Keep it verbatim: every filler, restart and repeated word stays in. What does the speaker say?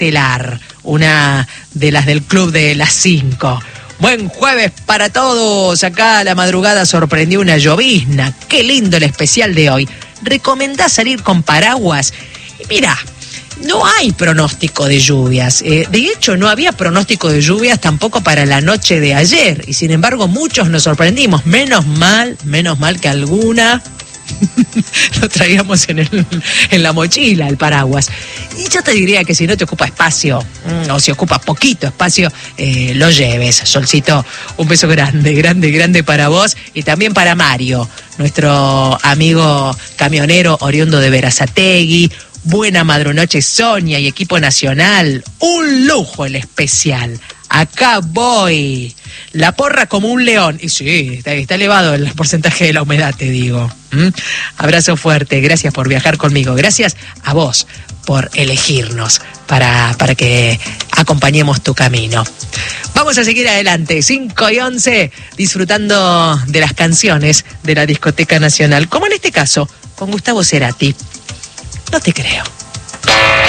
estelar, una de las del club de las cinco. Buen jueves para todos. Acá la madrugada sorprendió una llovizna. Qué lindo el especial de hoy. ¿Recomendás salir con paraguas? Y mira, no hay pronóstico de lluvias. Eh, de hecho, no había pronóstico de lluvias tampoco para la noche de ayer. Y sin embargo, muchos nos sorprendimos. Menos mal, menos mal que alguna lo traíamos en, el, en la mochila, el paraguas. Y yo te diría que si no te ocupa espacio, o si ocupa poquito espacio, eh, lo lleves. Solcito, un beso grande, grande, grande para vos y también para Mario, nuestro amigo camionero oriundo de Berazategui. Buena madrunoche, Sonia y equipo nacional. Un lujo el especial. Acá voy. La porra como un león. Y sí, está, está elevado el porcentaje de la humedad, te digo. ¿Mm? Abrazo fuerte. Gracias por viajar conmigo. Gracias a vos por elegirnos para, para que acompañemos tu camino. Vamos a seguir adelante. cinco y once, disfrutando de las canciones de la Discoteca Nacional. Como en este caso, con Gustavo Cerati. No te creo.